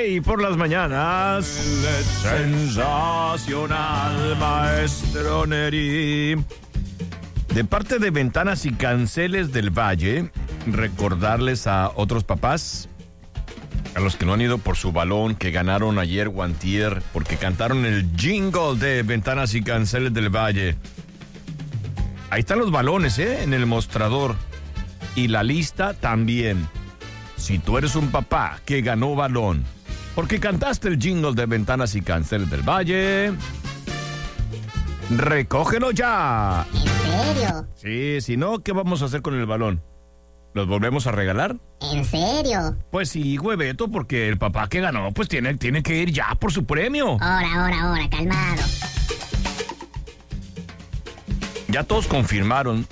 Hey, por las mañanas. Sensacional, maestro Neri. De parte de Ventanas y Canceles del Valle, recordarles a otros papás, a los que no han ido por su balón, que ganaron ayer o antier, porque cantaron el jingle de Ventanas y Canceles del Valle. Ahí están los balones, en el mostrador. Y la lista también. Si tú eres un papá que ganó balón, porque cantaste el jingle de Ventanas y Canceles del Valle, recógelo ya. ¿En serio? Sí, si no, ¿qué vamos a hacer con el balón? ¿Los volvemos a regalar? ¿En serio? Pues sí, Beto, porque el papá que ganó, pues tiene que ir ya por su premio. Ahora, calmado. Ya todos confirmaron.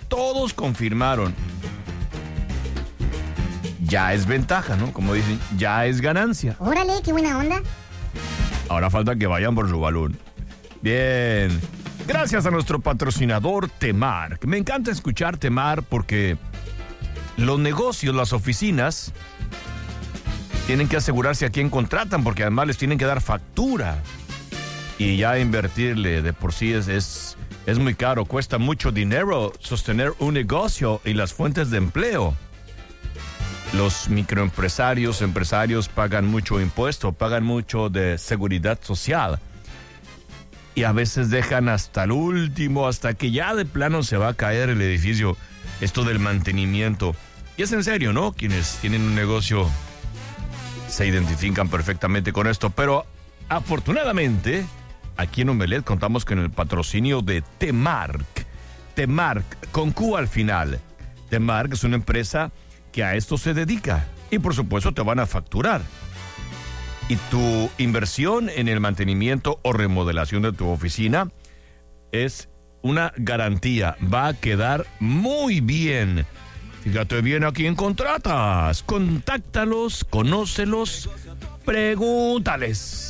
Ya es ventaja, ¿no? Como dicen, ya es ganancia. Órale, qué buena onda. Ahora falta que vayan por su balón. Bien. Gracias a nuestro patrocinador Temark. Me encanta escuchar Temark porque los negocios, las oficinas, tienen que asegurarse a quién contratan porque además les tienen que dar factura. Y ya invertirle de por sí es muy caro. Cuesta mucho dinero sostener un negocio y las fuentes de empleo. Los microempresarios, empresarios pagan mucho impuesto, pagan mucho de seguridad social. Y a veces dejan hasta el último, hasta que ya de plano se va a caer el edificio, esto del mantenimiento. Y es en serio, ¿no? Quienes tienen un negocio se identifican perfectamente con esto. Pero afortunadamente, aquí en Omelet contamos con el patrocinio de Temark. Temark, con Q al final. Temark es una empresa que a esto se dedica y por supuesto te van a facturar. Y tu inversión en el mantenimiento o remodelación de tu oficina es una garantía, va a quedar muy bien. Fíjate bien a quién contratas, contáctalos, conócelos, pregúntales.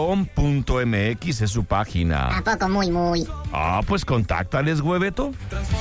Temarksa.com.mx es su página. ¿A poco muy? Ah, pues contáctales, Beto.